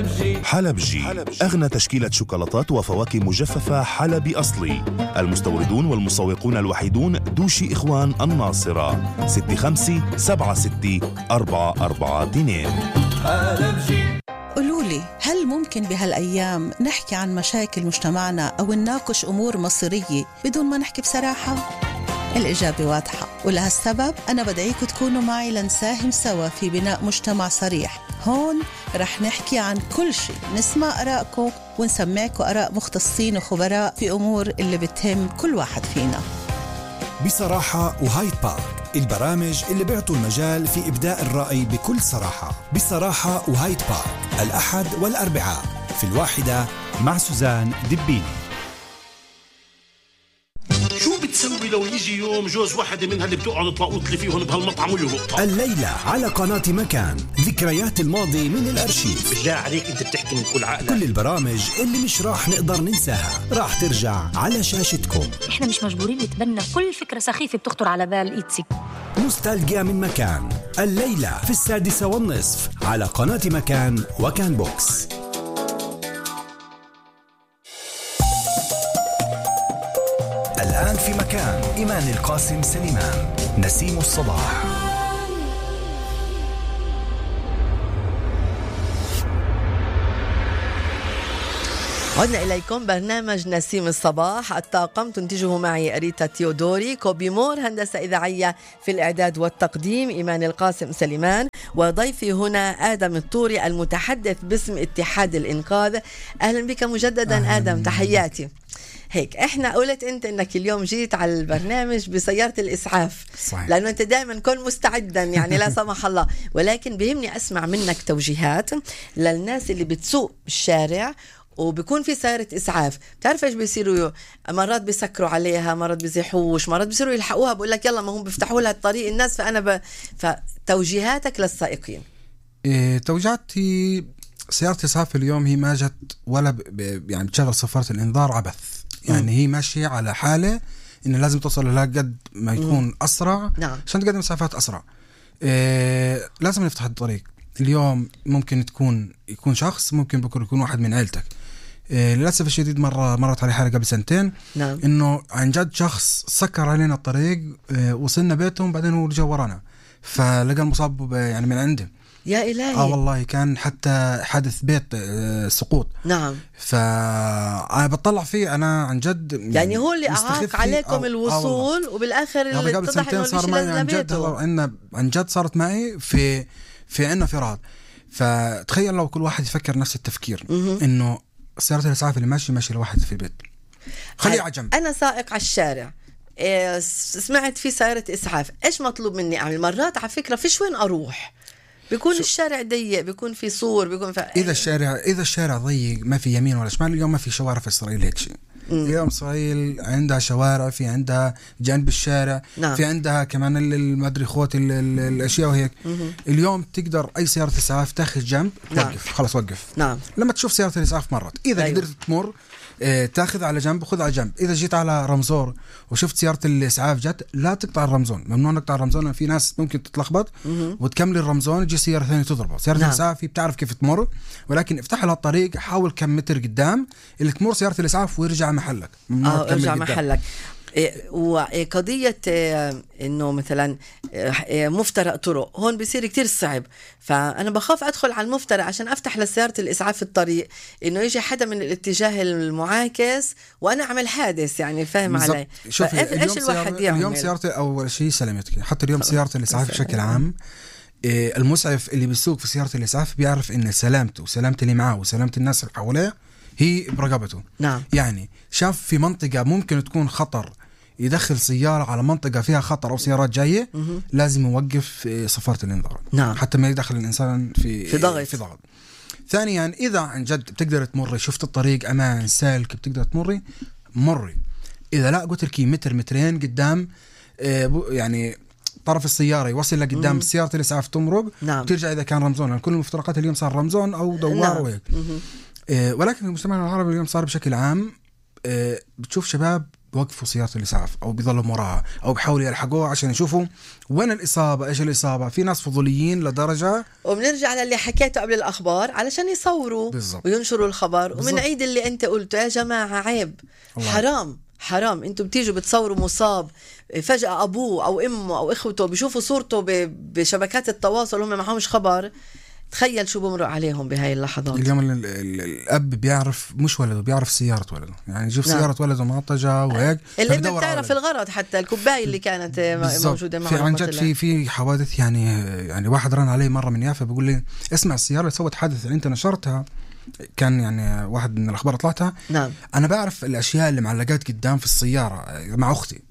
حلبجي أغنى تشكيلة شوكولاتات وفواكه مجففة حلبي أصلي. المستوردون والمسوقون الوحيدون دوشي إخوان الناصرة 6576-442. حلبجي. قولولي، هل ممكن بهالأيام نحكي عن مشاكل مجتمعنا أو نناقش أمور مصيرية بدون ما نحكي بصراحة؟ الإجابة واضحة، ولهالسبب أنا بدعيكم تكونوا معي لنساهم سوا في بناء مجتمع صريح. هون رح نحكي عن كل شيء، نسمع آراءكم ونسمعكم آراء مختصين وخبراء في أمور اللي بتهم كل واحد فينا. بصراحة وهايد بارك، البرامج اللي بيعطوا المجال في إبداء الرأي بكل صراحة. بصراحة وهايد بارك الأحد والأربعاء في 1 مع سوزان دبيني. شو بتسوي لو يجي يوم جوز واحدة منها اللي بتقعد تلاقوط لي فيهم بهالمطعم ويلقطها؟ الليلة على قناة مكان، ذكريات الماضي من الأرشيف. بالله عليك انت بتحكي من كل عقلك. كل البرامج اللي مش راح نقدر ننساها راح ترجع على شاشتكم. احنا مش مجبورين نتبنى كل فكرة سخيفة بتخطر على بال إيتسي. نوستالجيا من مكان، الليلة في 6:30 على قناة مكان وكان بوكس. الآن في مكان، إيمان القاسم سليمان، نسيم الصباح. عدنا إليكم برنامج نسيم الصباح. الطاقم تنتجه معي أريتا تيودوري، كوبي مور هندسة إذاعية في الإعداد والتقديم إيمان القاسم سليمان، وضيفي هنا آدم الطوري المتحدث باسم اتحاد الإنقاذ. أهلا بك مجددا آدم، تحياتي. هيك احنا قلت انت انك اليوم جيت على البرنامج بسيارة الإسعاف، صحيح. لأنه انت دائما كن مستعدا يعني لا سمح الله، ولكن بيهمني أسمع منك توجيهات للناس اللي بتسوق بالشارع وبيكون في سيارة إسعاف. بتعرف إيش بيصيروا؟ مرات بيسكروا عليها، مرات بيزيحوش، مرات بيصيروا يلحقوها، بقول لك يلا ما هم بيفتحوا لها الطريق الناس. فتوجيهاتك للسائقين؟ توجيهاتي سيارة إسعاف اليوم هي ما جت ولا يعني بتشغل صفارة الإنذار عبث، يعني هي ماشية على حالة إنه لازم توصل لها قد ما يكون أسرع. نعم. عشان تقدم مسافات أسرع. لازم نفتح الطريق. اليوم ممكن يكون شخص، ممكن بكره يكون واحد من عيلتك. للأسف الشديد مرت علي حالة قبل 2 سنين. نعم. إنه عن جد شخص سكر علينا الطريق، وصلنا بيتهم بعدين هو رجع ورانا، فلقى المصاب يعني من عنده. يا إلهي. والله كان حتى حادث بيت، سقوط. نعم. فأنا بطلع فيه أنا عن جد يعني هو اللي أعاق عليكم الوصول، وبالآخر اللي قبل 2 سنين صار معي عن جد صارت معي في عنا فراد. فتخيل لو كل واحد يفكر نفس التفكير، إنه سيارة الإسعاف اللي ماشي لواحد في البيت خليه على جنب. أنا سائق على الشارع، سمعت في سيارة إسعاف، إيش مطلوب مني أعمل؟ مرات على فكرة فيش وين أروح، بيكون الشارع ضيق، بيكون في سور، بيكون إذا الشارع ضيق ما في يمين ولا شمال. اليوم ما في شوارع في إسرائيل هيك شيء. اليوم إسرائيل عندها شوارع، في عندها جانب الشارع. نعم. في عندها كمان المدري خوت الأشياء وهيك. اليوم تقدر أي سيارة إسعاف تاخذ جنب. نعم. وقف، خلص وقف. نعم. لما تشوف سيارة الإسعاف مرت، إذا أيوة. قدرت تمر تاخذ على جنب، خذ على جنب. إذا جيت على رمزور وشفت سيارة الإسعاف جت، لا تقطع الرمزون، ممنوع نقطع الرمزون، لأن في ناس ممكن تتلخبط وتكمل الرمزون، يجي سيارة ثانية تضربه. سيارة الإسعاف بتعرف كيف تمر، ولكن افتح لها الطريق، حاول كم متر قدام اللي تمر سيارة الإسعاف ويرجع محلك. ارجع محلك. وقضية إنه مثلا مفترق طرق هون بيصير كتير صعب، فأنا بخاف أدخل على المفترق عشان أفتح لسيارة الإسعاف الطريق، إنه يجي حدا من الاتجاه المعاكس وأنا أعمل حادث، يعني فاهم علي؟ إيش الواحد يعمل؟ اليوم سيارتي أول شيء سلامتك. حتى اليوم سيارة الإسعاف بشكل عام، المسعف اللي بيسوق في سيارة الإسعاف بيعرف إن سلامته وسلامة اللي معه وسلامة الناس اللي حواليه هي برقبته. نعم. يعني شاف في منطقة ممكن تكون خطر، يدخل سيارة على منطقة فيها خطر أو سيارات جاية، لازم يوقف صفارة الإنذار. نعم. حتى ما يدخل الإنسان في ضغط. ثانيا، إذا عن جد بتقدر تمري، شفت الطريق أمان سالك بتقدر مري. إذا لا قلت لك متر مترين قدام، يعني طرف السيارة يوصل لقدام سيارة الإسعاف تمرق. نعم. ترجع إذا كان رمزون، كل المفترقات اليوم صار رمزون أو دوار وهيك. ولكن في مجتمعنا العربي اليوم صار بشكل عام بتشوف شباب بوقفوا سيارة الإسعاف أو بيضلوا وراها أو بيحاولوا يلحقوها عشان يشوفوا وين الإصابة، إيش الإصابة. في ناس فضوليين لدرجة. وبنرجع للي حكيته قبل الأخبار علشان يصوروا بالزبط. وينشروا الخبر بالزبط. ومن عيد اللي أنت قلته يا جماعة عيب، حرام انتوا بتيجوا بتصوروا مصاب فجأة أبوه أو أمه أو إخوته بيشوفوا صورته بشبكات التواصل وهم معهمش خبر. تخيل شو بمرق عليهم بهاي اللحظات. اليوم الأب بيعرف مش ولده، بيعرف سيارة ولده، يعني يشوف سيارة ولده معطجة وهيك. الأم بتعرف الغرض، حتى الكوباية اللي كانت موجودة معه. في عن جد في حوادث يعني واحد رن علي مرة من يافا بيقول لي اسمع السيارة اللي سوت حادث اللي انت نشرتها، كان يعني واحد من الأخبار طلعتها. نعم. أنا بعرف الأشياء اللي معلقات قدام في السيارة مع أختي،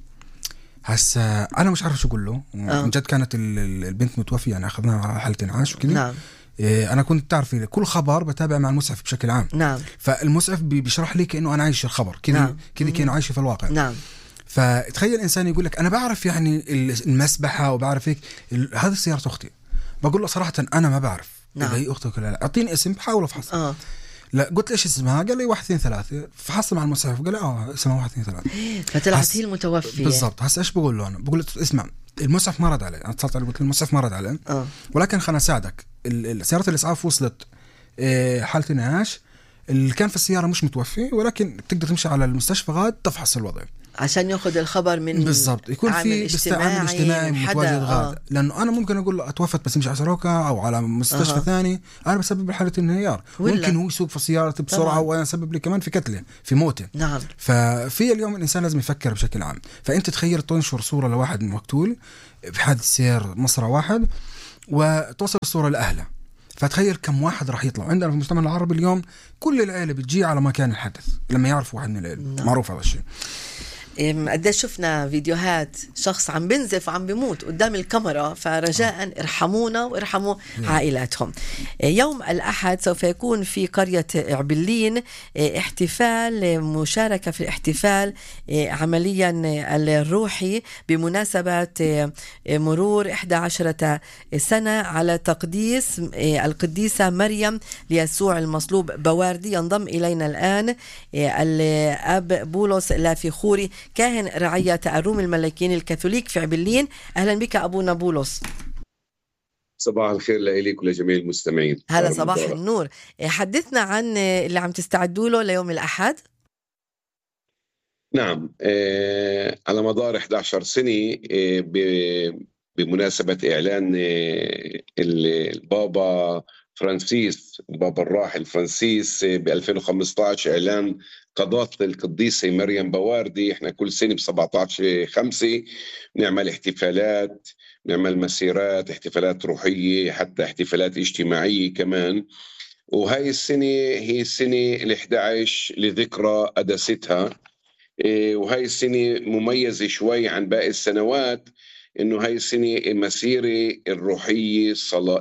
هسا أنا مش عارف شو أقول له. من جد كانت البنت متوفية، يعني أخذناها حالة إنعاش وكذا. نعم. أنا كنت تعرفي كل خبر بتابع مع المسعف بشكل عام. نعم. فالمسعف بيشرح لي كأنه أنا عايش الخبر كذا. نعم. كذا كأنه عايش في الواقع. نعم. فتخيل إنسان يقول لك أنا بعرف يعني المسبحة وبعرف هيك، هذه سيارة أختي. بقول له صراحة أنا ما بعرف. نعم. إذا هي أختك ولا لا، أعطيني اسم بحاول أفحص. لا قلت ليش اسمها؟ قال لي 1 2 3. فحصل مع المسعف قال لي اسمها 1 2 3. فطلعت هي المتوفية بالضبط. هسه ايش بقول له أنا؟ بقول له اسمع المسعف ما رد علي، أنا اتصلت عليه قلت له المسعف ما رد علي. ولكن خلنا أساعدك. سيارة الإسعاف وصلت حالة إنعاش، اللي كان في السيارة مش متوفي، ولكن تقدر تمشي على المستشفى غاد تفحص الوضع عشان ياخذ الخبر من بالضبط، يكون في عامل اجتماعي متواجد غاد. لأنه أنا ممكن أقول له أتوفت بس مش على سروكة أو على مستشفى ثاني، أنا بسبب حالة انهيار، ممكن هو يسوق في سيارته بسرعة وأنا أسبب لي كمان في كتلة في موته. نعم. ففي اليوم الإنسان لازم يفكر بشكل عام. فأنت تخيل تنشر صورة لواحد مقتول بحادث سير مصرع واحد وتوصل الصورة لأهله، فتخيل كم واحد راح يطلع. عندنا في المجتمع العربي اليوم كل العائلة بتجي على مكان الحدث لما يعرف واحد من العائلة. معروف هذا الشيء. قديش شفنا فيديوهات شخص عم بنزف وعم بيموت قدام الكاميرا، فرجاء ارحمونا وارحموا عائلاتهم. يوم الأحد سوف يكون في قرية عبلين احتفال، مشاركة في الاحتفال عمليا الروحي بمناسبة مرور 11 سنة على تقديس القديسة مريم ليسوع المصلوب بواردي. ينضم إلينا الآن الأب بولس لافخوري، كاهن رعية الروم الملكيين الكاثوليك في عبلين. أهلا بك أبونا بولس. صباح الخير لإليك ولجميع المستمعين. هلا صباح النور. حدثنا عن اللي عم تستعدوا له ليوم الأحد. نعم، على مدار 11 سنة بمناسبة إعلان البابا فرانسيس، البابا الراحل فرانسيس ب 2015 إعلان قداسة القديسة مريم بواردي. احنا كل سنة ب17/5 نعمل احتفالات، نعمل مسيرات، احتفالات روحية، حتى احتفالات اجتماعية كمان. وهاي السنة هي السنة ال11 لذكرى قداستها. وهاي السنة مميزة شوي عن باقي السنوات، إنه هاي السنة مسيرة الروحية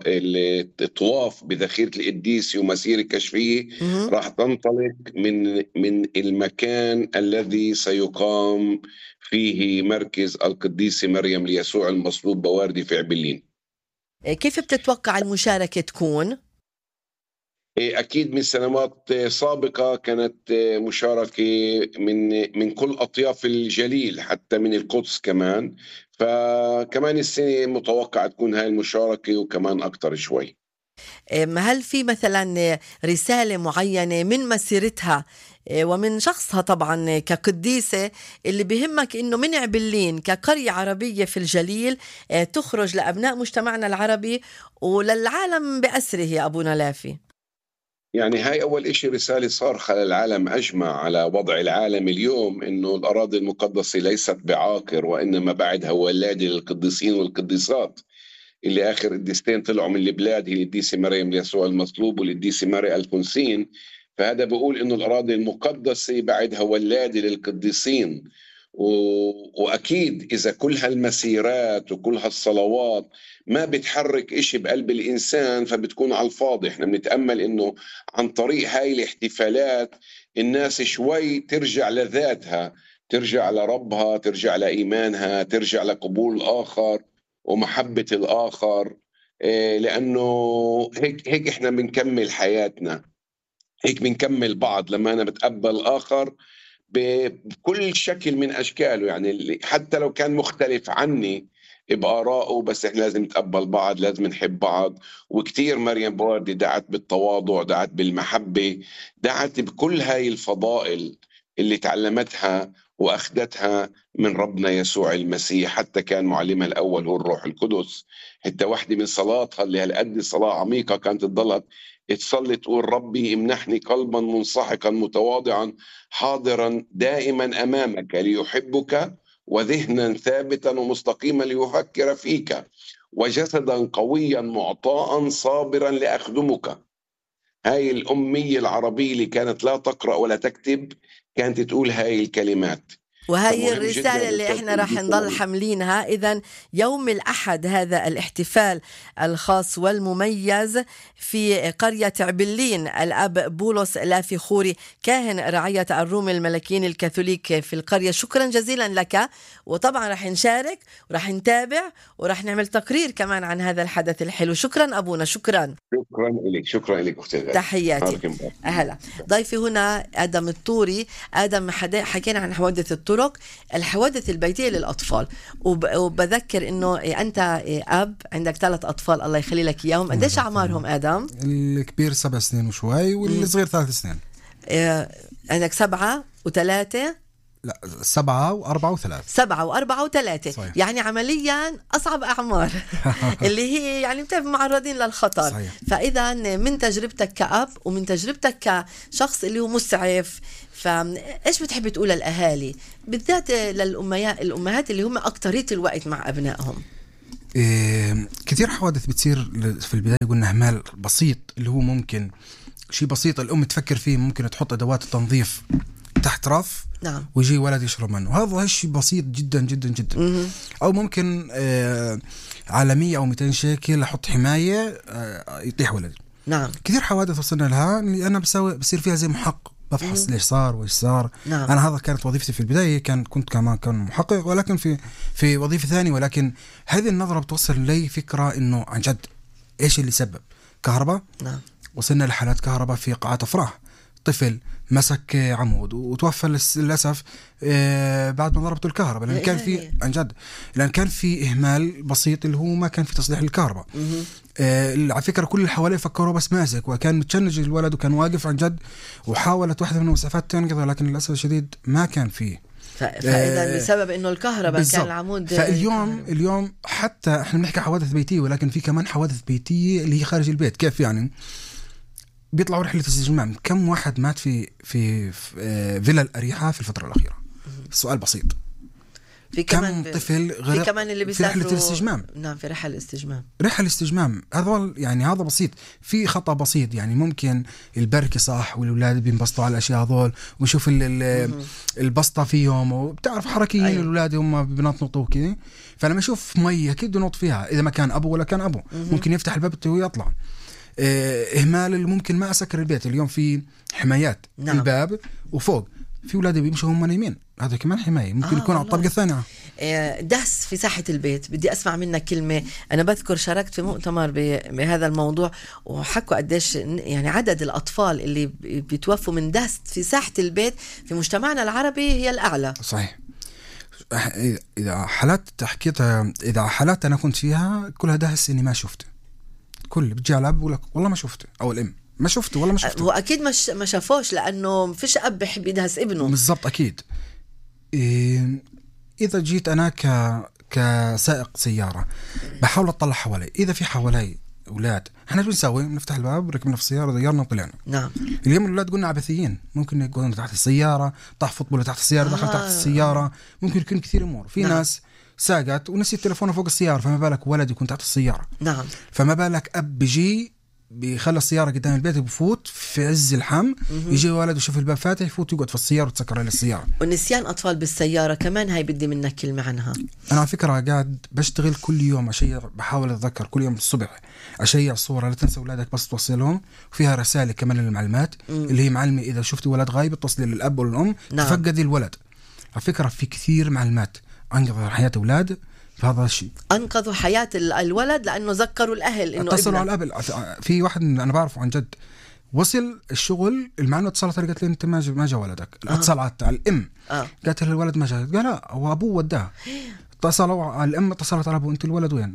الطواف بذخيرة القديسة ومسيرة كشفية راح تنطلق من المكان الذي سيقام فيه مركز القديسة مريم ليسوع المصلوب بواردي في عبلين. كيف بتتوقع المشاركة تكون؟ أكيد من سنوات سابقة كانت مشاركة من كل أطياف الجليل، حتى من القدس كمان. فكمان السنة متوقع تكون هاي المشاركة وكمان أكتر شوي. هل في مثلا رسالة معينة من مسيرتها ومن شخصها طبعا كقديسة اللي بهمك إنه من عبلين كقرية عربية في الجليل تخرج لأبناء مجتمعنا العربي وللعالم بأسره يا أبونا لافي؟ يعني هاي أول إشي رسالة صارخة للعالم أجمع على وضع العالم اليوم، إنه الأراضي المقدسة ليست بعاقر، وإنما بعدها ولادة للقديسين والقديسات. اللي آخر قديستين طلعوا من البلاد هي القديسة مريم ليسوع المصلوب والقديسة ماري ألفونسين. فهذا بيقول إنه الأراضي المقدسة بعدها ولادة للقديسين. وأكيد إذا كل هالمسيرات وكل هالصلوات ما بتحرك إشي بقلب الإنسان فبتكون على الفاضي. إحنا بنتأمل إنه عن طريق هاي الاحتفالات الناس شوي ترجع لذاتها، ترجع لربها، ترجع لإيمانها، ترجع لقبول الآخر ومحبة الآخر. لأنه هيك إحنا بنكمل حياتنا، هيك بنكمل بعض. لما أنا بتقبل الآخر بكل شكل من أشكاله، يعني حتى لو كان مختلف عني بآرائه، بس إحنا لازم نتقبل بعض، لازم نحب بعض. وكتير مريم بواردي دعت بالتواضع، دعت بالمحبة، دعت بكل هاي الفضائل اللي تعلمتها وأخذتها من ربنا يسوع المسيح. حتى كان معلمها الأول هو الروح القدس. حتى واحدة من صلاتها اللي هالقد صلاة عميقة كانت تضلها تصلي تقول: ربي امنحني قلبا منسحقا متواضعا حاضرا دائما أمامك ليحبك، وذهنا ثابتا ومستقيما ليفكر فيك، وجسدا قويا معطاء صابرا لأخدمك. هاي الأمية العربية اللي كانت لا تقرأ ولا تكتب كانت تقول هاي الكلمات. وهي الرسالة اللي احنا راح نضل حملينها. إذن يوم الأحد هذا الاحتفال الخاص والمميز في قرية عبلين، الأب بولس لافي خوري كاهن رعية الروم الملكيين الكاثوليك في القرية، شكرا جزيلا لك. وطبعا راح نشارك وراح نتابع وراح نعمل تقرير كمان عن هذا الحدث الحلو. شكرا أبونا. شكرا لك. شكرا لك أختي. تحياتي. أهلا. ضيفي هنا آدم الطوري. آدم حكينا عن حوادث الطرق، الحوادث البيتية للأطفال، وبذكر إنه أنت أب عندك 3 أطفال الله يخلي لك إياهم. قديش أعمارهم آدم؟ الكبير 7 سنين وشوي، والصغير 3 سنين. عندك 7 و3؟ لا 7 و4 و3. 7 و4 و3. يعني عمليا أصعب أعمار اللي هي يعني بتعرف معرضين للخطر. صحيح. فإذا من تجربتك كأب ومن تجربتك كشخص اللي هو مسعف، فإيش بتحب تقول للأهالي بالذات الأمهات اللي هم أكترية الوقت مع أبنائهم؟ كثير حوادث بتصير في البداية. قلنا إهمال بسيط اللي هو ممكن شيء بسيط الأم تفكر فيه، ممكن تحط أدوات التنظيف تحت رف. نعم. ويجي ولد يشرب منه. هذا شيء بسيط جدا جدا جدا. أو ممكن عالمية أو 200 شيكل أحط حماية يطيح ولد. نعم. كثير حوادث وصلنا لها اللي أنا بصير فيها زي محقق، بفحص ليش صار وإيش صار. نعم. أنا هذا كانت وظيفتي في البداية، كنت كمان محقق، ولكن في وظيفة ثانية. ولكن هذه النظرة بتوصل لي فكرة إنه عن جد إيش اللي سبب كهرباء. نعم. وصلنا لحالات كهرباء في قاعات أفراح، طفل مسك عمود وتوفى للأسف بعد ما ضربته الكهرباء، لأن كان في عن جد، لأن كان في إهمال بسيط اللي هو ما كان في تصليح الكهرباء. على فكرة كل اللي حواليه فكروا بس ماسك، وكان متشنج الولد وكان واقف عن جد، وحاولت واحدة من المسعفات تنقذه، لكن للأسف الشديد ما كان فيه. فإذا بسبب إنه الكهرباء كان العمود. فاليوم حتى إحنا بنحكي حوادث بيتية، ولكن في كمان حوادث بيتية اللي هي خارج البيت. كيف يعني؟ بيطلعوا رحلة استجمام. كم واحد مات في فيلا الأريحة في الفترة الأخيرة؟ السؤال بسيط. في كم طفل غرق في كمان اللي في رحلة الاستجمام. نعم، في رحلة الاستجمام. رحلة الاستجمام هذا يعني هذا بسيط. في خطأ بسيط، يعني ممكن البركة صح والأولاد بينبسطوا على الأشياء هذول، ويشوف البسطة فيهم، وبتعرف حركيين. أيوة. الأولاد هم بنطنطوا كده، فلما يشوف مية كده ينط فيها، إذا ما كان أبو ولا كان أبو ممكن يفتح الباب ويطلع. إهمال اللي ممكن ما أسكر البيت. اليوم في حمايات. نعم. الباب وفوق في أولاد بيمشوا هم نايمين، هذا كمان حماية ممكن يكون على الطبقة الثانية. دهس في ساحة البيت. بدي أسمع منك كلمة. أنا بذكر شاركت في مؤتمر بهذا الموضوع، وحكوا قديش يعني عدد الأطفال اللي بيتوفوا من دهس في ساحة البيت في مجتمعنا العربي هي الأعلى. صحيح. إذا حالات حكيتها، إذا حالات أنا كنت فيها كلها دهس إني ما شفته. كل بتجي على الأب ولا والله ما شفته، أو الأم ما شفته والله ما شفته. هو أكيد ما شافوش، لأنه فيش أب بحب يدهس ابنه. بالضبط أكيد. إذا جيت أنا كسائق سيارة بحاول أطلع حوالي، إذا في حوالي أولاد إحنا شو نسوي؟ نفتح الباب، ركبنا في السيارة، ديرنا وطلعنا. نعم. اليوم الأولاد قلنا عبثيين، ممكن يكونوا تحت السيارة، طاح فوتبول تحت السيارة، دخل تحت السيارة، ممكن يكون كثير أمور. في ناس ساقت ونسيت تلفونه فوق السيارة، فما بالك ولد يكون تحت السيارة. نعم. فما بالك أب بيجي بيخلي السيارة قدام البيت، بفوت في عز الحم، يجي ولد ويشوف الباب فاتح، يفوت يقعد في السيارة وتسكر على السيارة. ونسيان أطفال بالسيارة كمان، هاي بدي منك كلمة عنها. أنا على فكرة قاعد بشتغل كل يوم أشيع، بحاول أتذكر كل يوم الصبح أشيع صورة، لا تنسى أولادك بس توصلهم، وفيها رسالة كمان للمعلمات اللي هي معلمة إذا شفت ولد غايب اتصلي للأب والأم. نعم. تفقدي الولد. على فكرة في كثير معلمات أنقذوا حياة أولاد بهذا الشيء، أنقذوا حياة الولد لأنه ذكروا الأهل إنه اتصلوا على الأب. في واحد أنا بعرفه عن جد وصل الشغل، المعلمة اتصلت قالت لي انت ما جا ولدك. اتصلت على الام قالت لها الولد ما جا، قال لا هو ابوه وداه. اتصلوا على الام، اتصلت على ابوه انت الولد وين؟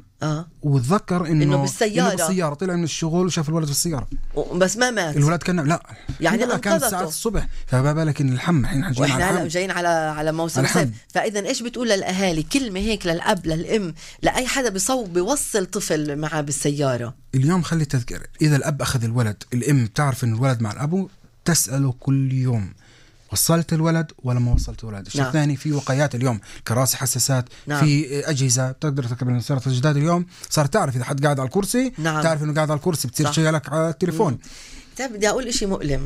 وتذكر انه بالسياره طلع من الشغل وشاف الولد في السياره بس ما مات الولد. كان لا يعني كان ساعات الصبح، فما بالك ان الحم احنا جايين على موسم الصيف. فاذا ايش بتقول للاهالي كلمه هيك للاب للام لاي حدا بيوصل طفل معه بالسياره؟ اليوم خلي تذكر، اذا الاب اخذ الولد، الام بتعرف ان الولد مع الابو، تساله كل يوم وصلت الولد ولا ما وصلت الولد. الشيء الثاني في وقايات اليوم، كراسي حساسات، في أجهزة تقدر تركب من سيارة الجداد. اليوم صار تعرف إذا حد قاعد على الكرسي تعرف إنه قاعد على الكرسي، بتصير شغلك على التليفون. بدي أقول إشي مؤلم،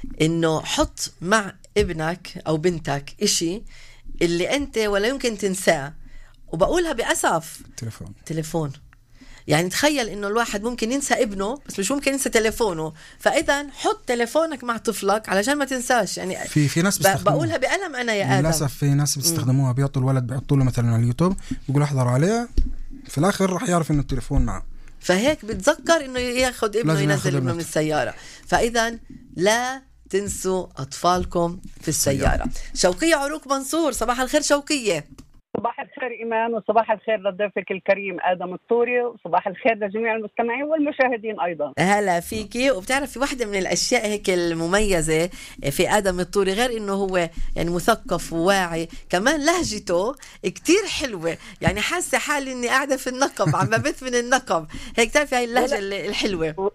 إنه حط مع ابنك أو بنتك إشي اللي أنت ولا يمكن تنساه، وبقولها بأسف، تليفون. يعني تخيل انه الواحد ممكن ينسى ابنه بس مش ممكن ينسى تليفونه. فاذا حط تليفونك مع طفلك علشان ما تنساش. يعني في ناس بقولها بألم انا يا ادم، للاسف في ناس بيستخدموها، بيعطوا الولد، بيحطوا له مثلا على اليوتيوب بيقولوا احضروا عليه، في الاخر راح يعرف انه التليفون معه. فهيك بتذكر انه ياخذ ابنه، ينزل ابنه من السياره. فاذا لا تنسوا اطفالكم في السياره. شوقية عروق منصور، صباح الخير شوقية. صباح الخير إيمان، وصباح الخير لضيفك الكريم آدم الطوري، وصباح الخير لجميع المستمعين والمشاهدين أيضا. هلا فيكي. وبتعرفي واحدة من الأشياء هيك المميزة في آدم الطوري، غير إنه هو يعني مثقف وواعي، كمان لهجته كتير حلوة. يعني حاسة حالي إني قاعدة في النقب، عم ببث من النقب هيك. تعرفي هاي اللهجة الحلوة،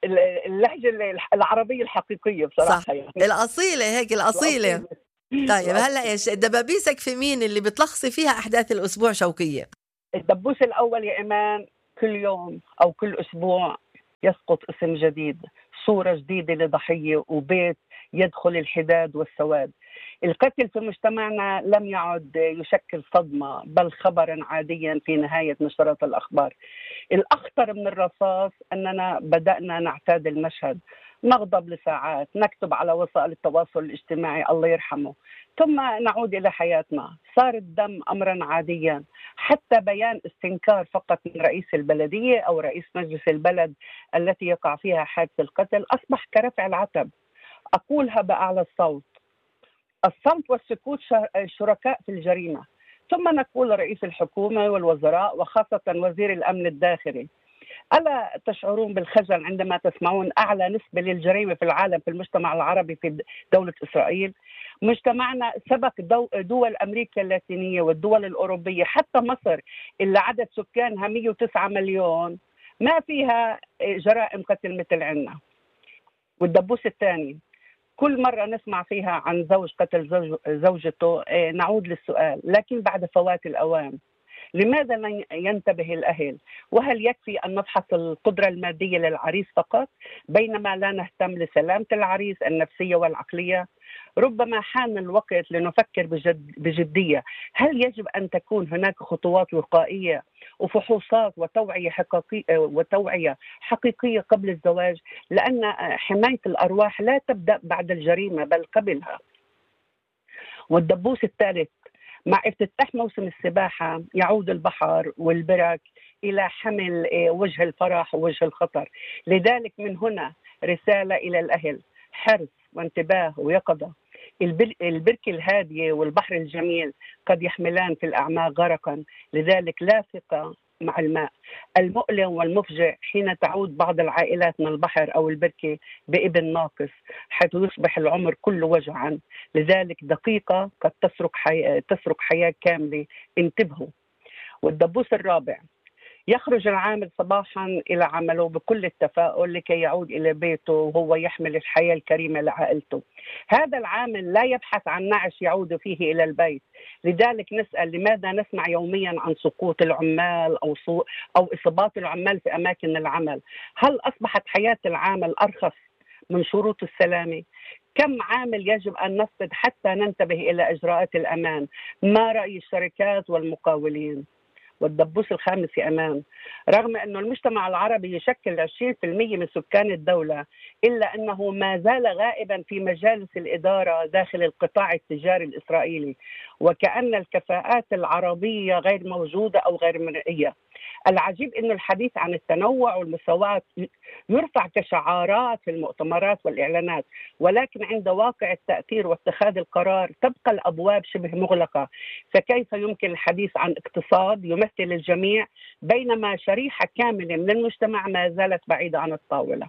اللهجة العربية الحقيقية بصراحة، صح. يعني الأصيلة هيك، الأصيلة. طيب هلا ايش دبابيسك في مين اللي بتلخصي فيها احداث الاسبوع شوقية؟ الدبوس الاول يا ايمان، كل يوم او كل اسبوع يسقط اسم جديد، صورة جديدة لضحية، وبيت يدخل الحداد والسواد. القتل في مجتمعنا لم يعد يشكل صدمة، بل خبرا عاديا في نهاية نشرات الأخبار. الأخطر من الرصاص أننا بدأنا نعتاد المشهد، نغضب لساعات، نكتب على وسائل التواصل الاجتماعي الله يرحمه، ثم نعود إلى حياتنا. صار الدم أمرا عاديا، حتى بيان استنكار فقط من رئيس البلدية أو رئيس مجلس البلد التي يقع فيها حادث القتل أصبح كرفع العتب. أقولها بأعلى الصوت والسكوت شركاء في الجريمة. ثم نقول رئيس الحكومة والوزراء وخاصة وزير الأمن الداخلي، ألا تشعرون بالخجل عندما تسمعون أعلى نسبة للجريمة في العالم في المجتمع العربي في دولة إسرائيل؟ مجتمعنا سبق دول أمريكا اللاتينية والدول الأوروبية، حتى مصر اللي عدد سكانها 109 مليون ما فيها جرائم قتل مثل عنا. والدبوس الثاني، كل مرة نسمع فيها عن زوج قتل زوجته، نعود للسؤال، لكن بعد فوات الأوان لماذا لا ينتبه الأهل؟ وهل يكفي أن نفحص القدرة المادية للعريس فقط بينما لا نهتم لسلامة العريس النفسية والعقلية؟ ربما حان الوقت لنفكر بجدية. هل يجب أن تكون هناك خطوات وقائية وفحوصات وتوعية حقيقية قبل الزواج؟ لأن حماية الأرواح لا تبدأ بعد الجريمة بل قبلها. والدبوس الثالث، مع افتتاح موسم السباحة يعود البحر والبرك إلى حمل وجه الفرح ووجه الخطر. لذلك من هنا رسالة إلى الأهل، حرص وانتباه ويقظة. البركة الهادية والبحر الجميل قد يحملان في الأعماق غرقا، لذلك لا ثقة مع الماء. المؤلم والمفجع حين تعود بعض العائلات من البحر أو البركة بابن ناقص، حيث يصبح العمر كله وجعا. لذلك دقيقة قد تسرق حياة كاملة، انتبهوا. والدبوس الرابع، يخرج العامل صباحا إلى عمله بكل التفاؤل لكي يعود إلى بيته وهو يحمل الحياة الكريمة لعائلته. هذا العامل لا يبحث عن نعش يعود فيه إلى البيت. لذلك نسأل، لماذا نسمع يوميا عن سقوط العمال أو إصابات العمال في أماكن العمل؟ هل أصبحت حياة العامل أرخص من شروط السلامة؟ كم عامل يجب أن نفقد حتى ننتبه إلى إجراءات الأمان؟ ما رأي الشركات والمقاولين؟ والدبوس الخامس يا أمان، رغم أن المجتمع العربي يشكل 20% من سكان الدولة، إلا أنه ما زال غائبا في مجالس الإدارة داخل القطاع التجاري الإسرائيلي، وكأن الكفاءات العربية غير موجودة أو غير مرئية. العجيب أن الحديث عن التنوع والمساواة يرفع كشعارات في المؤتمرات والإعلانات، ولكن عند واقع التأثير واتخاذ القرار تبقى الأبواب شبه مغلقة. فكيف يمكن الحديث عن اقتصاد يمثل الجميع بينما شريحة كاملة من المجتمع ما زالت بعيدة عن الطاولة؟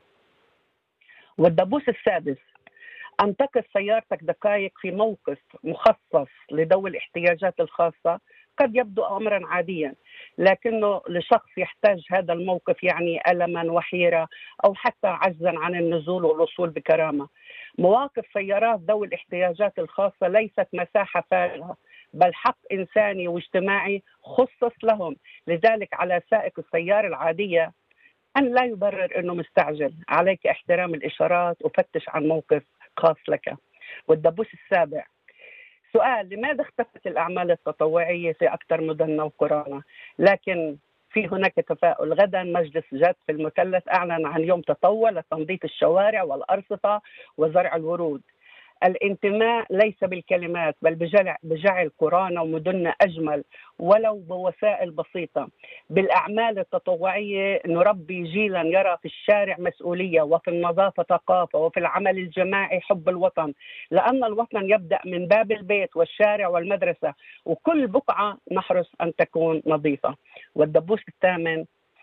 والدبوس السادس: أن تقف سيارتك دقائق في موقف مخصص لذوي الاحتياجات الخاصة قد يبدو أمرا عاديا، لكنه لشخص يحتاج هذا الموقف يعني ألما وحيرة أو حتى عجزا عن النزول والوصول بكرامة. مواقف سيارات ذوي الاحتياجات الخاصة ليست مساحة فارغة، بل حق إنساني واجتماعي خصص لهم. لذلك على سائق السيارة العادية أن لا يبرر أنه مستعجل، عليك احترام الإشارات وفتش عن موقف خاص لك. والدبوس السابع: سؤال: لماذا اختفت الأعمال التطوعية في أكثر مدننا وقرانا؟ لكن في هناك تفاؤل. غدا مجلس جد في المثلث أعلن عن يوم تطوع لتنظيف الشوارع والأرصفة وزرع الورود. الانتماء ليس بالكلمات بل بجعل قرانا ومدننا أجمل ولو بوسائل بسيطة. بالأعمال التطوعية نربي جيلا يرى في الشارع مسؤولية، وفي النظافة ثقافة، وفي العمل الجماعي حب الوطن، لأن الوطن يبدأ من باب البيت والشارع والمدرسة، وكل بقعة نحرص أن تكون نظيفة. والدبوس الثامن: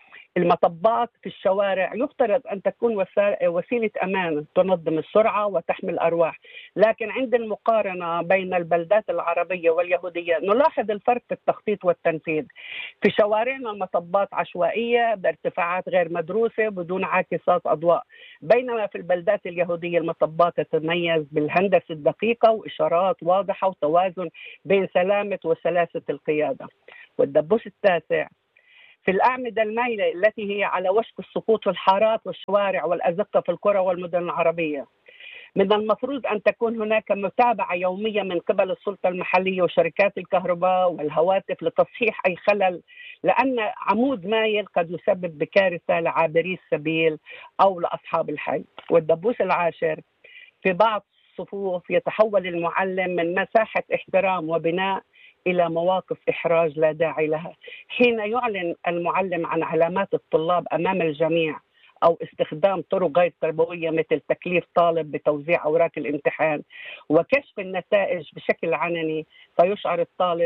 المطبات في الشوارع يفترض أن تكون وسيلة أمان تنظم السرعة وتحمي الأرواح، لكن عند المقارنة بين البلدات العربية واليهودية نلاحظ الفرق في التخطيط والتنفيذ. في شوارعنا المطبات عشوائية بارتفاعات غير مدروسة بدون عاكسات أضواء، بينما في البلدات اليهودية المطبات تتميز بالهندسة الدقيقة وإشارات واضحة وتوازن بين سلامة وسلاسة القيادة. والدبوس التاسع: في الأعمدة المائلة التي هي على وشك السقوط في الحارات والشوارع والأزقة في القرى والمدن العربية، من المفروض أن تكون هناك متابعة يومية من قبل السلطة المحلية وشركات الكهرباء والهواتف لتصحيح أي خلل، لأن عمود مايل قد يسبب بكارثة لعابري السبيل أو لأصحاب الحي. والدبوس العاشر: في بعض الصفوف يتحول المعلم من مساحة احترام وبناء إلى مواقف إحراج لا داعي لها، حين يعلن المعلم عن علامات الطلاب أمام الجميع أو استخدام طرق غير تربوية مثل تكليف طالب بتوزيع أوراق الامتحان وكشف النتائج بشكل علني، فيشعر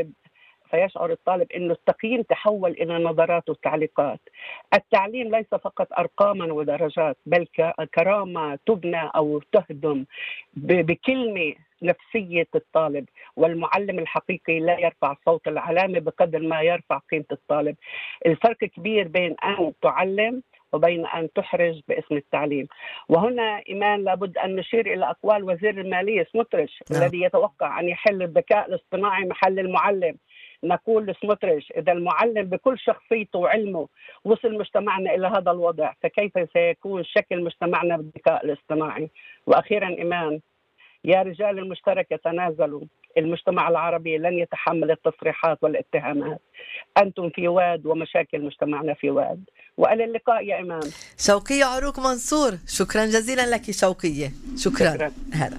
الطالب أن التقييم تحول إلى نظرات وتعليقات. التعليم ليس فقط أرقاما ودرجات، بل كرامة تبنى أو تهدم بكلمة نفسية الطالب. والمعلم الحقيقي لا يرفع صوت العلامة بقدر ما يرفع قيمة الطالب. الفرق كبير بين أن تعلم وبين أن تحرج باسم التعليم. وهنا إيمان لابد أن نشير إلى أقوال وزير المالية سموتريتش الذي يتوقع أن يحل الذكاء الاصطناعي محل المعلم. نقول لسموتريتش: إذا المعلم بكل شخصيته وعلمه وصل مجتمعنا إلى هذا الوضع، فكيف سيكون شكل مجتمعنا بالذكاء الاصطناعي؟ وأخيرا إيمان: يا رجال المشتركة تنازلوا، المجتمع العربي لن يتحمل التصريحات والاتهامات. أنتم في واد ومشاكل مجتمعنا في واد. وإلى اللقاء يا إمام. شوقية عروق منصور، شكرا جزيلا لك شوقية. شكرا. هلا.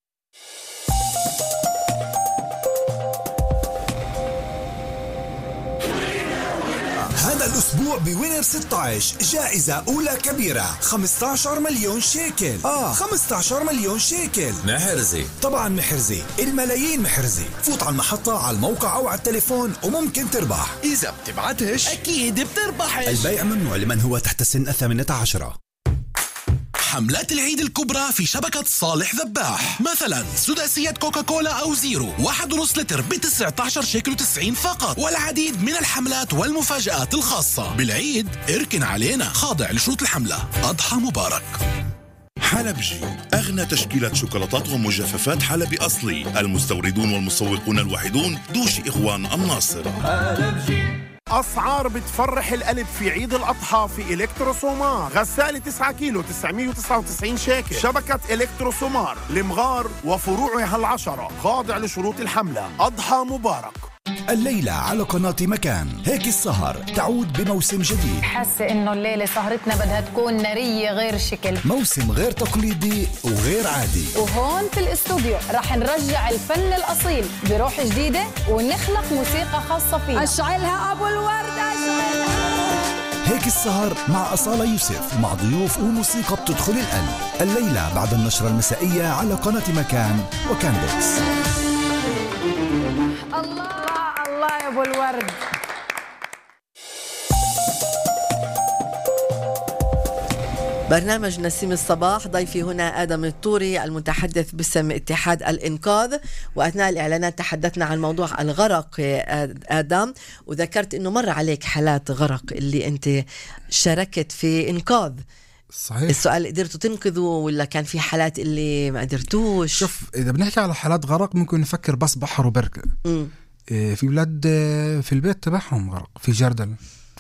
هذا الأسبوع بوينر 16 جائزة أولى كبيرة 15 مليون شيكل. 15 مليون شيكل محرزي. طبعا محرزي، الملايين محرزي. فوت على المحطة على الموقع أو على التليفون وممكن تربح. إذا بتبعتش أكيد بتربحش. البيع ممنوع لمن هو تحت سن 18. حملات العيد الكبرى في شبكة صالح ذباح، مثلا سداسية كوكاكولا أو زيرو 1.5 لتر ب19 شيكل و90 فقط، والعديد من الحملات والمفاجآت الخاصة بالعيد. اركن علينا، خاضع لشروط الحملة. أضحى مبارك. حلبجي، أغنى تشكيلة شوكولاتات ومجففات حلبي أصلي، المستوردون والمسوقون الوحيدون دوشي إخوان الناصرة. حلبجي. أسعار بتفرح القلب في عيد الأضحى في إلكتروسومار. غسالة 9 كيلو 999 شيكل. شبكة إلكتروسومار لمغار وفروعها 10 خاضع لشروط الحملة. أضحى مبارك. الليلة على قناة مكان. هيك السهر تعود بموسم جديد. حاسة إنه الليلة سهرتنا بدها تكون نارية غير شكل، موسم غير تقليدي وغير عادي. وهون في الاستوديو رح نرجع الفن الأصيل بروح جديدة ونخلق موسيقى خاصة فيها. أشعلها أبو الورد أشعلها. هيك السهر مع أصالة يوسف، مع ضيوف وموسيقى بتدخل القلب. الليلة بعد النشرة المسائية على قناة مكان وكان بوكس. الله الله يا أبو الورد. برنامج نسيم الصباح، ضيفي هنا آدم الطوري المتحدث باسم اتحاد الإنقاذ. وأثناء الإعلانات تحدثنا عن موضوع الغرق آدم، وذكرت أنه مر عليك حالات غرق اللي أنت شاركت في إنقاذ. صحيح. السؤال، قدرتوا تنقذوا ولا كان في حالات اللي ما قدرتوش؟ شوف، إذا بنحكي على حالات غرق ممكن نفكر بس بحر وبركة. في بلاد في البيت تبعهم غرق، في جردل،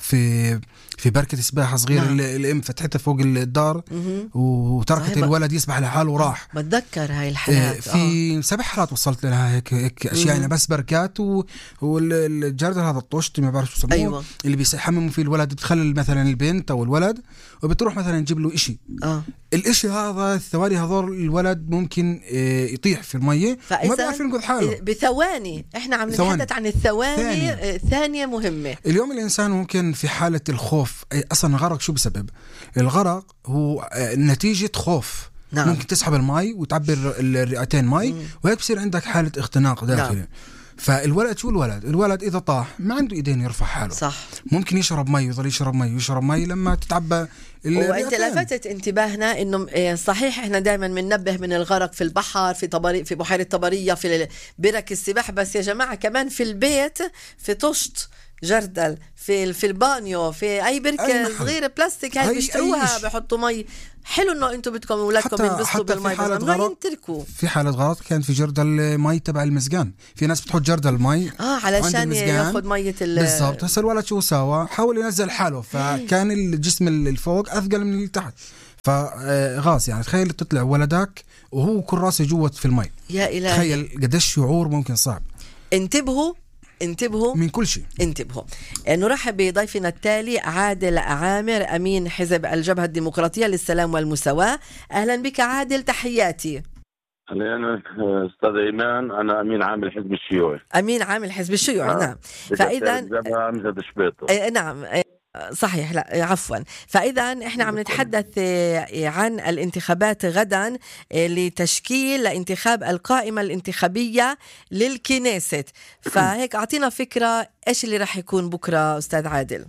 في بركة سباحة صغيرة. نعم. الأم فتحتها فوق الدار وتركت الولد يسبح لحاله وراح. بتذكر هاي الحالات. في 7 حالات وصلت لها هيك أشياء يعني، بس بركات والجردل هذا الطشت ما بعرف شو يسموه. أيوة. اللي بيحمموا فيه الولد، بتخلي مثلا البنت أو الولد وبتروح مثلا نجيب له إشي. الإشي هذا الثواني هذول الولد ممكن يطيح في المية وما بيعرف ينقذ حاله بثواني. احنا عم نتحدث عن الثواني. ثانية مهمة. اليوم الإنسان ممكن في حالة الخوف، أصلا الغرق شو بسبب؟ الغرق هو نتيجة خوف. نعم. ممكن تسحب الماء وتعبر الرئتين ماء وهيك بصير عندك حالة اختناق داخلي. نعم. فالولد شو الولد إذا طاح ما عنده إيدين يرفع حاله. صح. ممكن يشرب مي، يظل يشرب مي لما تتعبى. وانت لفتت انتباهنا انه صحيح احنا دائما بننبه من الغرق في البحر، في بحيرة طبرية، في برك السباحة، بس يا جماعة كمان في البيت، في طشت جردل، في البانيو، في اي بركة صغيرة بلاستيك هاي بيشتروها بحطوا مي. حلو انه انتم بدكم اولادكم ينبسطوا بالمي، بس ما ينتركوا. في حالة غلط كان في جردل مي تبع المزقان، في ناس بتحط جردل مي علشان ياخذ مية بالضبط. هسه الولد شو سوا؟ حاول ينزل حاله، فكان الجسم اللي فوق اثقل من اللي تحت، فغاص يعني. تخيل تطلع ولدك وهو كل راسه جوه في المي. يا إلهي، تخيل قديش شعور ممكن صعب. انتبهوا من كل شيء. انتبهوا. نرحب بضيفنا التالي عادل عامر، أمين حزب الجبهة الديمقراطية للسلام والمساواة. أهلا بك عادل، تحياتي. أهلا أستاذ إيمان، أنا أمين عام الحزب الشيوعي. أمين عام الحزب الشيوعي. نعم. فإذا نعم صحيح، لا عفوا. فإذا إحنا عم نتحدث عن الانتخابات غدا لتشكيل انتخاب القائمة الانتخابية للكنيست، فهيك أعطينا فكرة إيش اللي رح يكون بكرة أستاذ عادل.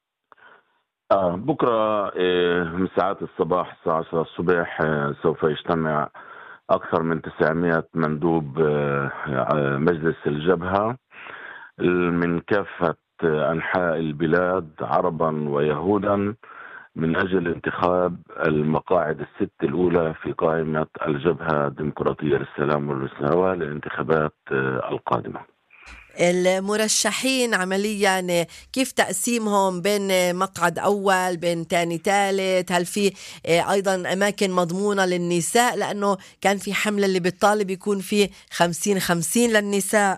بكرة من ساعات الصباح الساعة 10 الصبح سوف يجتمع أكثر من 900 مندوب مجلس الجبهة من كافة أنحاء البلاد عربا ويهودا من أجل انتخاب المقاعد 6 الأولى في قائمة الجبهة الديمقراطية للسلام والمساواة للانتخابات القادمة. المرشحين عمليا كيف تقسيمهم بين مقعد أول، بين تاني ثالث؟ هل في أيضا أماكن مضمونة للنساء؟ لأنه كان في حملة اللي بالطالب يكون في 50-50 للنساء.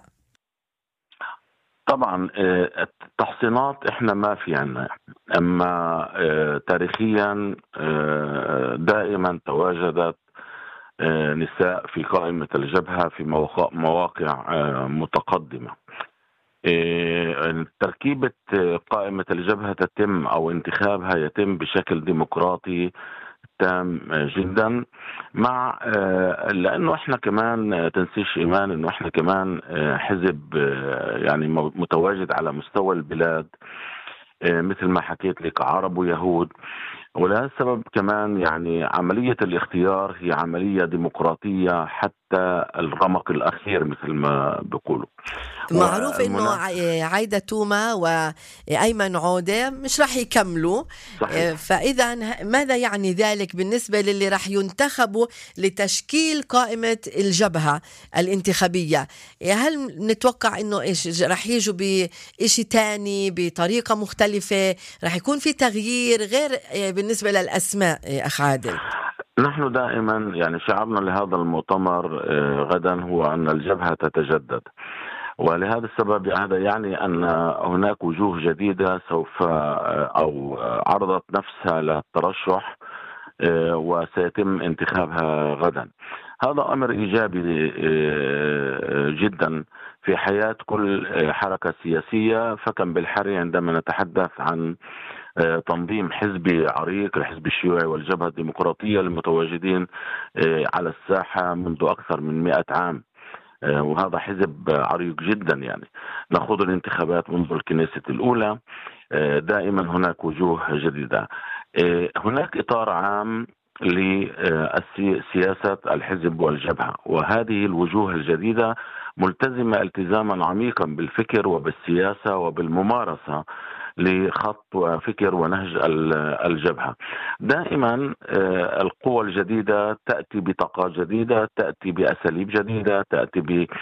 طبعا التحصينات احنا ما في عنا، اما تاريخيا دائما تواجدت نساء في قائمة الجبهة في مواقع متقدمة. تركيبة قائمة الجبهة تتم أو انتخابها يتم بشكل ديمقراطي تام جدا، مع لأنه احنا كمان تنسيش إيمان إنه احنا كمان حزب يعني متواجد على مستوى البلاد مثل ما حكيت لك عرب ويهود، ولهذا السبب كمان يعني عملية الاختيار هي عملية ديمقراطية حتى الرمق الأخير مثل ما بيقولوا. معروف إنه عايدة توما وأيمن عودة مش رح يكملوا. صحيح. فإذا ماذا يعني ذلك بالنسبة للي رح ينتخبوا لتشكيل قائمة الجبهة الانتخابية؟ هل نتوقع إنه إيش رح يجوا بإشي تاني بطريقة مختلفة؟ رح يكون في تغيير غير بالنسبة للأسماء أخ عادل؟ نحن دائما يعني شعارنا لهذا المؤتمر غدا هو أن الجبهة تتجدد، ولهذا السبب هذا يعني أن هناك وجوه جديدة سوف أو عرضت نفسها للترشح وسيتم انتخابها غدا. هذا أمر إيجابي جدا في حياة كل حركة سياسية، فكم بالحري عندما نتحدث عن تنظيم حزبي عريق، الحزب الشيوعي والجبهة الديمقراطية المتواجدين على الساحة منذ أكثر من 100 عام، وهذا حزب عريق جدا. يعني نخوض الانتخابات منذ الكنيسة الأولى، دائما هناك وجوه جديدة. هناك إطار عام لسياسة الحزب والجبهة، وهذه الوجوه الجديدة ملتزمة التزاما عميقا بالفكر وبالسياسة وبالممارسة لخط وفكر ونهج الجبهة. دائما القوى الجديدة تأتي بطاقات جديدة، تأتي بأساليب جديدة، تأتي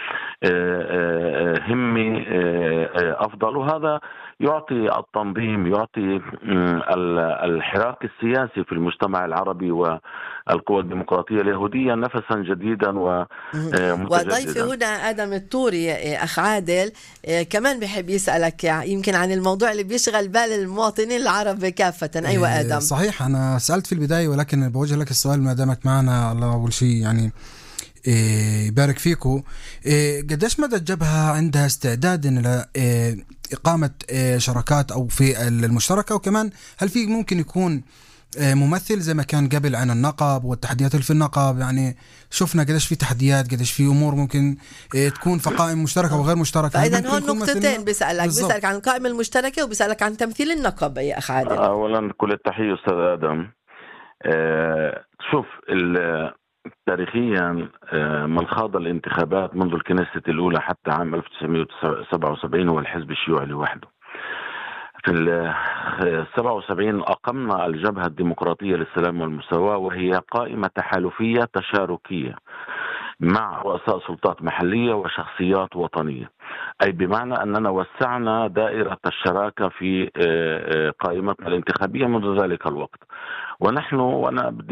بهمة أفضل، وهذا يعطي التنظيم، يعطي الحراك السياسي في المجتمع العربي والقوى الديمقراطية اليهودية نفسا جديدا ومتجددا. وضيفي هنا آدم الطوري أخ عادل كمان بحب يسألك يمكن عن الموضوع اللي بيشغل بال المواطنين العرب كافة. أيوة آدم. صحيح، أنا سألت في البداية ولكن بوجه لك السؤال ما دامك معنا. الله أول شيء يعني يبارك فيكم. قديش مدى الجبهة عندها استعداد إقامة شراكات أو في المشتركة، وكمان هل في ممكن يكون ممثل زي ما كان قبل عن النقب والتحديات اللي في النقب؟ يعني شفنا قديش في تحديات، قديش في أمور ممكن تكون في قائمة مشتركة وغير مشتركة. فإذا هون نقطتين بيسألك عن القائمة المشتركة وبيسألك عن تمثيل النقب يا أخ عادل. أولا كل التحية أستاذ آدم. شوف تاريخيا من خاض الانتخابات منذ الكنيسة الأولى حتى عام 1977 هو الحزب الشيوعي لوحده. في 77 أقمنا الجبهة الديمقراطية للسلام والمساواة، وهي قائمة تحالفية تشاركية مع رؤساء سلطات محلية وشخصيات وطنية، أي بمعنى أننا وسعنا دائرة الشراكة في قائمتنا الانتخابية منذ ذلك الوقت. ونحن وأنا بدي